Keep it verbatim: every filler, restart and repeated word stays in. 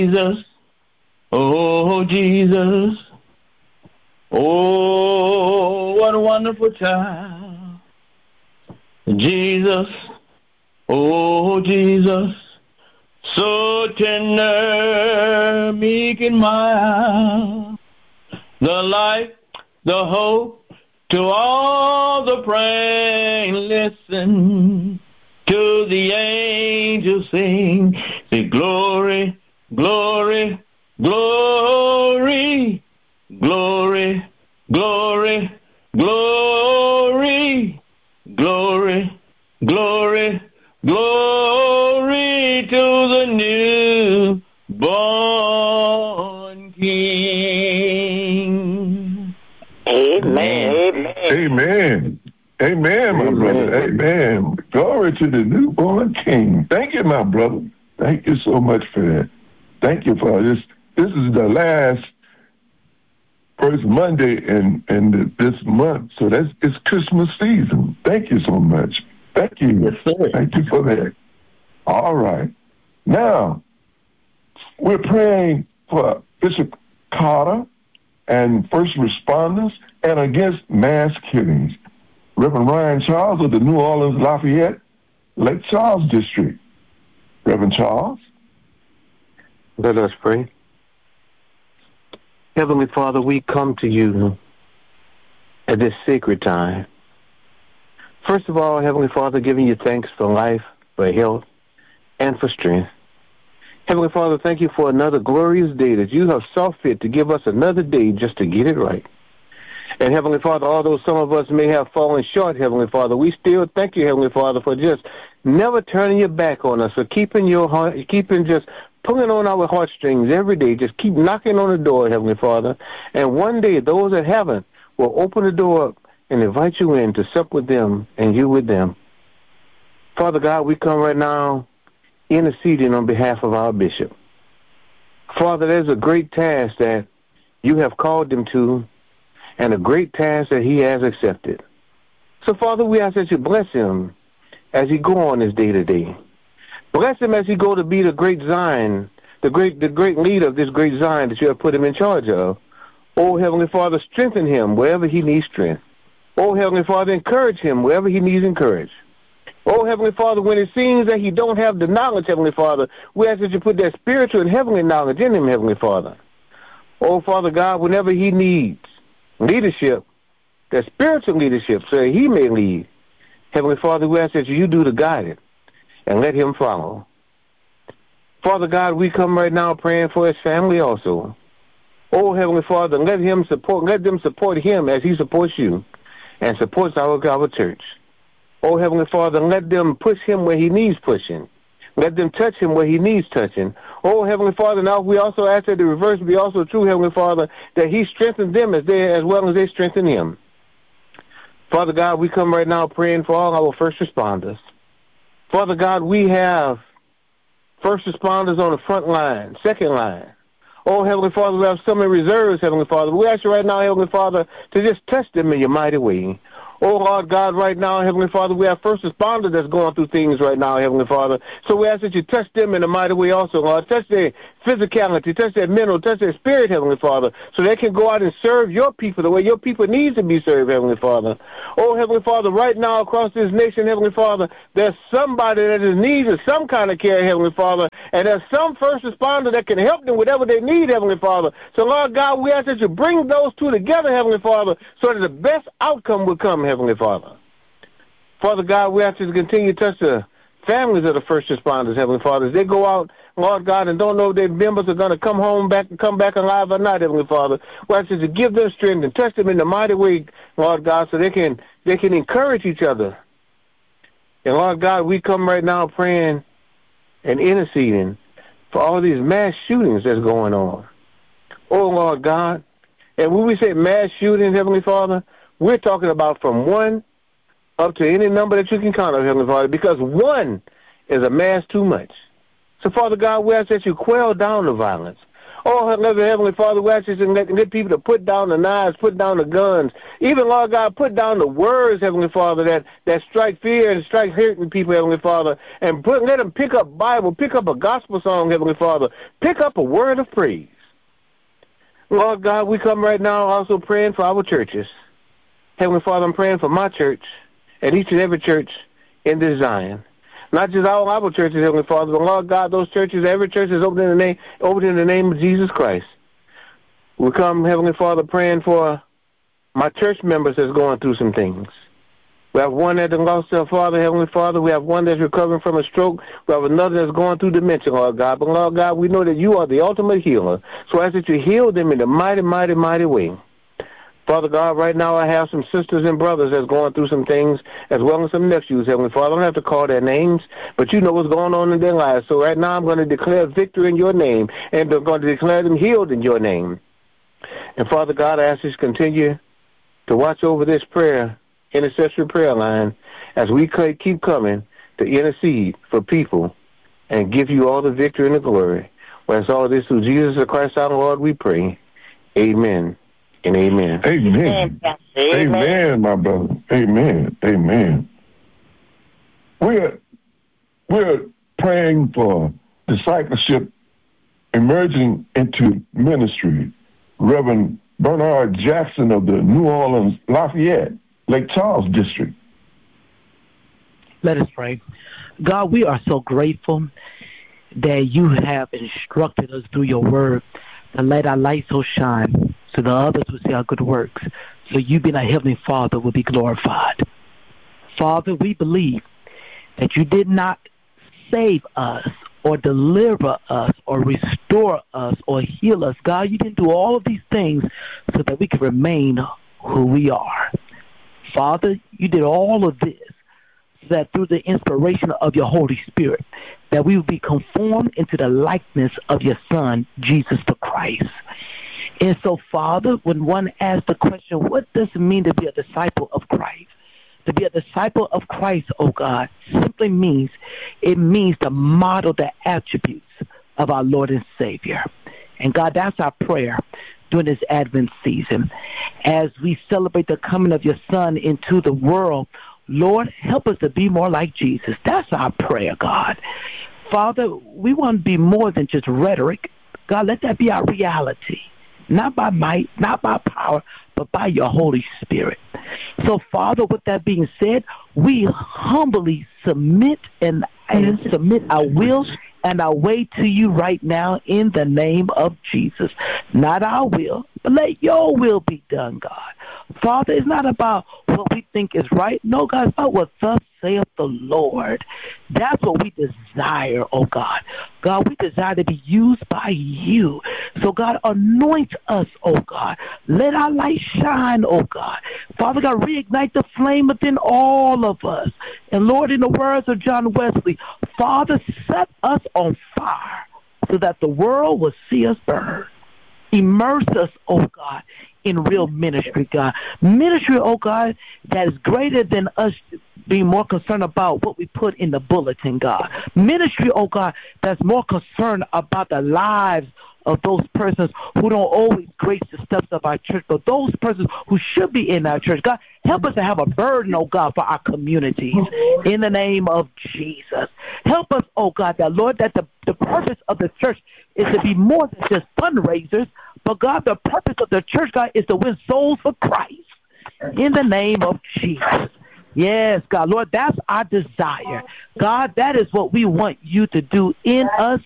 Jesus, oh Jesus, oh what a wonderful child. Jesus, oh Jesus, so tender, meek and mild, the light, the hope to all the praying. Listen to the angels sing, say glory, glory, glory, glory, glory, glory, glory, glory, glory to the newborn King. Amen. Amen. Amen. Amen, my Amen. brother. Amen. Glory to the newborn King. Thank you, my brother. Thank you so much for that. Thank you for this. This is the last first Monday in, in the, this month, so that's it's Christmas season. Thank you so much. Thank you. Yes, sir. Thank you for that. All right. Now, we're praying for Bishop Carter and first responders and against mass killings. Reverend Ryan Charles of the New Orleans Lafayette Lake Charles District. Reverend Charles. Let us pray. Heavenly Father, we come to you at this sacred time. First of all, Heavenly Father, giving you thanks for life, for health, and for strength. Heavenly Father, thank you for another glorious day that you have saw fit to give us another day just to get it right. And Heavenly Father, although some of us may have fallen short, Heavenly Father, we still thank you, Heavenly Father, for just never turning your back on us, for keeping your heart, keeping just pulling on our heartstrings every day. Just keep knocking on the door, Heavenly Father. And one day, those that haven't will open the door up and invite you in to sup with them and you with them. Father God, we come right now interceding on behalf of our bishop. Father, there's a great task that you have called him to, and a great task that he has accepted. So, Father, we ask that you bless him as he go on his day-to-day. Bless him as he go to be the great Zion, the great the great leader of this great Zion that you have put him in charge of. Oh, Heavenly Father, strengthen him wherever he needs strength. Oh, Heavenly Father, encourage him wherever he needs encouragement. Oh, Heavenly Father, when it seems that he don't have the knowledge, Heavenly Father, we ask that you put that spiritual and heavenly knowledge in him, Heavenly Father. Oh, Father God, whenever he needs leadership, that spiritual leadership, so he may lead. Heavenly Father, we ask that you do the guiding and let him follow. Father God, we come right now praying for his family also. Oh, Heavenly Father, let him support, let them support him as he supports you and supports our, our church. Oh, Heavenly Father, let them push him where he needs pushing. Let them touch him where he needs touching. Oh, Heavenly Father, now we also ask that the reverse be also true, Heavenly Father, that he strengthens them as they as well as they strengthen him. Father God, we come right now praying for all our first responders. Father God, we have first responders on the front line, second line. Oh, Heavenly Father, we have some in reserves, Heavenly Father. We ask you right now, Heavenly Father, to just touch them in your mighty way. Oh, Lord God, right now, Heavenly Father, we have first responders that's going through things right now, Heavenly Father. So we ask that you touch them in a mighty way also, Lord. Touch their physicality, touch their mental, touch their spirit, Heavenly Father, so they can go out and serve your people the way your people need to be served, Heavenly Father. Oh, Heavenly Father, right now across this nation, Heavenly Father, there's somebody that is needs of some kind of care, Heavenly Father, and there's some first responder that can help them whatever they need, Heavenly Father. So, Lord God, we ask that you bring those two together, Heavenly Father, so that the best outcome will come, Heavenly Father. Father God, we ask you to continue to touch the families of the first responders, Heavenly Father. As they go out, Lord God, and don't know if their members are going to come home back and come back alive or not, Heavenly Father. We ask you to give them strength and touch them in the mighty way, Lord God, so they can they can encourage each other. And Lord God, we come right now praying and interceding for all these mass shootings that's going on. Oh, Lord God. And when we say mass shooting, Heavenly Father, we're talking about from one up to any number that you can count on, Heavenly Father, because one is a mass too much. So, Father God, we ask that you quell down the violence. Oh, Heavenly Father, we ask you to get, get people to put down the knives, put down the guns. Even, Lord God, put down the words, Heavenly Father, that, that strike fear and strike hurting people, Heavenly Father. And put, let them pick up Bible, pick up a gospel song, Heavenly Father. Pick up a word of praise. Lord God, we come right now also praying for our churches. Heavenly Father, I'm praying for my church and each and every church in this Zion. Not just all our churches, Heavenly Father, but Lord God, those churches, every church is open in the name, open in the name of Jesus Christ. We come, Heavenly Father, praying for my church members that's going through some things. We have one that lost their father, Heavenly Father. We have one that's recovering from a stroke. We have another that's going through dementia, Lord God. But, Lord God, we know that you are the ultimate healer. So I ask that you heal them in a mighty, mighty, mighty way. Father God, right now I have some sisters and brothers that's going through some things, as well as some nephews, Heavenly Father. I don't have to call their names, but you know what's going on in their lives. So right now I'm going to declare victory in your name, and I'm going to declare them healed in your name. And Father God, I ask you to continue to watch over this prayer, intercessory prayer line, as we keep coming to intercede for people and give you all the victory and the glory. Well, it's all this through Jesus Christ our Lord we pray. Amen. And amen. Amen. Amen. Amen, my brother. Amen. Amen. We're we're praying for discipleship emerging into ministry. Reverend Bernard Jackson of the New Orleans Lafayette, Lake Charles district. Let us pray. God, we are so grateful that you have instructed us through your word to let our light so shine so the others will see our good works, so you being our Heavenly Father will be glorified. Father, we believe that you did not save us or deliver us or restore us or heal us. God, you didn't do all of these things so that we could remain who we are. Father, you did all of this so that through the inspiration of your Holy Spirit, that we will be conformed into the likeness of your Son, Jesus the Christ. And so, Father, when one asks the question, what does it mean to be a disciple of Christ? To be a disciple of Christ, oh God, simply means, it means to model the attributes of our Lord and Savior. And God, that's our prayer during this Advent season. As we celebrate the coming of your Son into the world, Lord, help us to be more like Jesus. That's our prayer, God. Father, we want to be more than just rhetoric. God, let that be our reality. Not by might, not by power, but by your Holy Spirit. So, Father, with that being said, we humbly submit and, and submit our will and our way to you right now in the name of Jesus. Not our will, but let your will be done, God. Father, it's not about what we think is right. No, God, it's about what thus saith the Lord. That's what we desire, oh God. God, we desire to be used by you. So, God, anoint us, oh God. Let our light shine, oh God. Father God, reignite the flame within all of us. And Lord, in the words of John Wesley, Father, set us on fire so that the world will see us burn. Immerse us, oh God, in real ministry, God. Ministry, oh God, that is greater than us being more concerned about what we put in the bulletin, God. Ministry, oh God, that's more concerned about the lives of those persons who don't always grace the steps of our church, but those persons who should be in our church. God, help us to have a burden, oh God, for our communities in the name of Jesus. Help us, oh God, that Lord, that the, the purpose of the church is to be more than just fundraisers, but God, the purpose of the church, God, is to win souls for Christ in the name of Jesus. Yes, God, Lord, that's our desire. God, that is what we want you to do in us